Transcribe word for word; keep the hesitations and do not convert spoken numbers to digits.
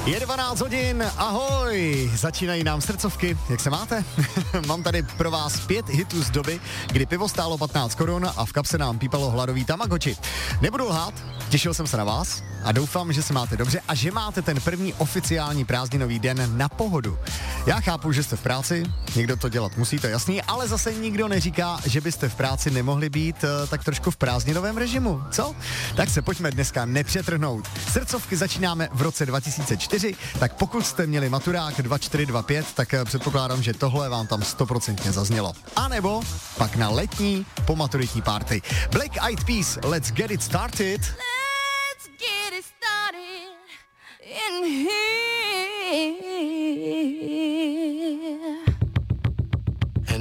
Je dvanáct hodin, ahoj, začínají nám srdcovky, jak se máte? Mám tady pro vás pět hitů z doby, kdy pivo stálo patnáct korun a v kapse nám pípalo hladový Tamagotchi. Nebudu lhát, těšil jsem se na vás a doufám, že se máte dobře a že máte ten první oficiální prázdninový den na pohodu. Já chápu, že jste v práci, někdo to dělat musí, to je jasný, ale zase nikdo neříká, že byste v práci nemohli být uh, tak trošku v prázdninovém režimu, co? Tak se pojďme dneska nepřetrhnout. Srdcovky začínáme v roce dva tisíce čtyři, tak pokud jste měli maturák dva čtyři dva pět, tak uh, předpokládám, že tohle vám tam stoprocentně zaznělo. A nebo pak na letní pomaturitní party. Black Eyed Peas, let's get it started.